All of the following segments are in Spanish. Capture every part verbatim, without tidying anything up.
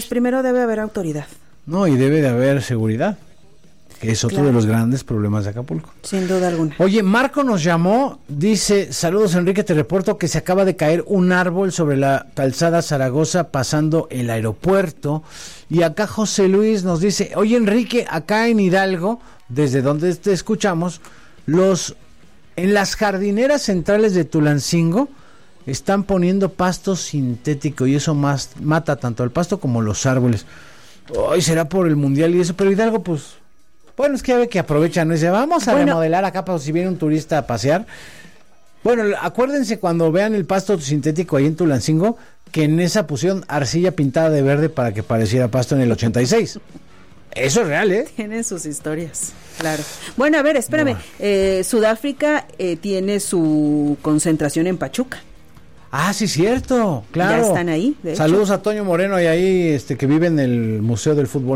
Pues primero debe haber autoridad. No, y debe de haber seguridad, que es otro Claro. de los grandes problemas de Acapulco. Sin duda alguna. Oye, Marco nos llamó, dice, saludos Enrique, te reporto que se acaba de caer un árbol sobre la calzada Zaragoza pasando el aeropuerto. Y acá José Luis nos dice, oye Enrique, acá en Hidalgo, desde donde te escuchamos, los en las jardineras centrales de Tulancingo están poniendo pasto sintético y eso más mata tanto al pasto como los árboles. Hoy será por el mundial y eso, pero Hidalgo pues... Bueno, es que ya ve que aprovechan, ¿no? Dice, vamos a Bueno. remodelar acá para si viene un turista a pasear. Bueno, acuérdense cuando vean el pasto sintético ahí en Tulancingo, que en esa pusieron arcilla pintada de verde para que pareciera pasto en el ochenta y seis. Eso es real, ¿eh? Tienen sus historias, claro. Bueno, a ver, espérame. Eh, Sudáfrica eh, tiene su concentración en Pachuca. Ah, sí, cierto, claro. Ya están ahí, de Saludos hecho. a Toño Moreno y ahí este que vive en el Museo del Fútbol.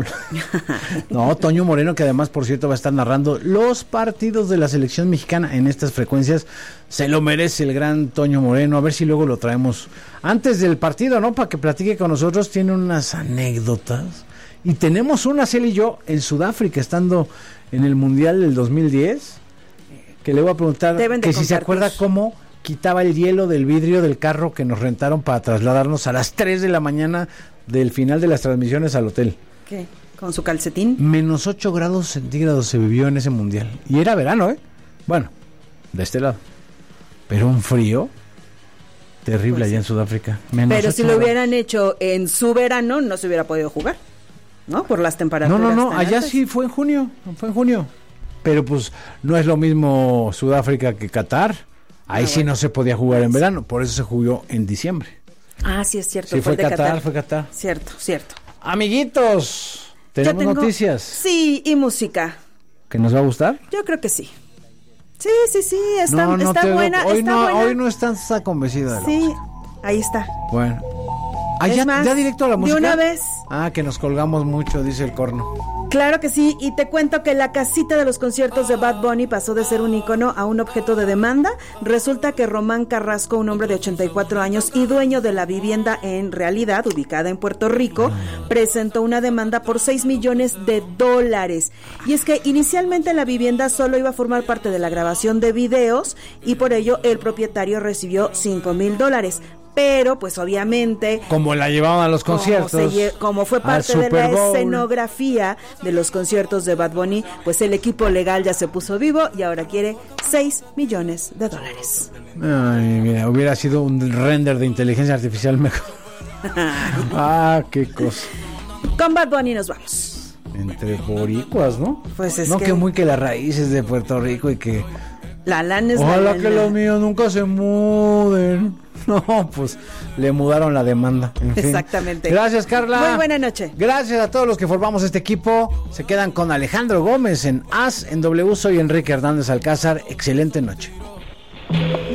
No, Toño Moreno, que además, por cierto, va a estar narrando los partidos de la selección mexicana en estas frecuencias. Se lo merece el gran Toño Moreno. A ver si luego lo traemos antes del partido, ¿no? Para que platique con nosotros. Tiene unas anécdotas. Y tenemos unas, él y yo, en Sudáfrica, estando en el Mundial del dos mil diez, que le voy a preguntar Deben de que si se compartir. acuerda cómo quitaba el hielo del vidrio del carro que nos rentaron para trasladarnos a las tres de la mañana del final de las transmisiones al hotel. ¿Qué? ¿Con su calcetín? Menos ocho grados centígrados se vivió en ese mundial. Y era verano, ¿eh? Bueno, de este lado. Pero un frío terrible Pues allá sí. en Sudáfrica. Menos Pero si ocho lo grados. hubieran hecho en su verano, no se hubiera podido jugar, ¿no? Por las temperaturas. No, no, no, tan allá altas. sí fue en junio, fue en junio. Pero pues no es lo mismo Sudáfrica que Qatar. Ahí Ah, sí bueno. no se podía jugar en verano, por eso se jugó en diciembre. Ah, sí, es cierto. Sí, fue el de Qatar, fue Qatar. Cierto, cierto. Amiguitos, tenemos Yo tengo- noticias. Sí, y música. ¿Que nos va a gustar? Yo creo que sí. Sí, sí, sí, está, no, no está te- buena, hoy está no, buena. hoy no estás tan convencida de la Sí, música. ahí está. Bueno. Ah, Es ya, más, ya directo a la de música. una vez. Ah, que nos colgamos mucho, dice el corno. Claro que sí, y te cuento que la casita de los conciertos de Bad Bunny pasó de ser un ícono a un objeto de demanda. Resulta que Román Carrasco, un hombre de ochenta y cuatro años y dueño de la vivienda en realidad ubicada en Puerto Rico, presentó una demanda por seis millones de dólares. Y es que inicialmente la vivienda solo iba a formar parte de la grabación de videos y por ello el propietario recibió cinco mil dólares. Pero, pues obviamente... Como la llevaban a los Como, conciertos. se lle- como fue al parte de Super la Bowl. escenografía de los conciertos de Bad Bunny, pues el equipo legal ya se puso vivo y ahora quiere seis millones de dólares. Ay, mira, hubiera sido un render de inteligencia artificial mejor. Ah, qué cosa. Con Bad Bunny nos vamos. Entre boricuas, ¿no? Pues es no, que- que muy que las raíces de Puerto Rico y que... La lana es Ojalá la que lana. los míos nunca se muden. No, pues le mudaron la demanda. En fin. Exactamente. Gracias, Carla. Muy buena noche. Gracias a todos los que formamos este equipo. Se quedan con Alejandro Gómez en A S, en W. Soy Enrique Hernández Alcázar. Excelente noche.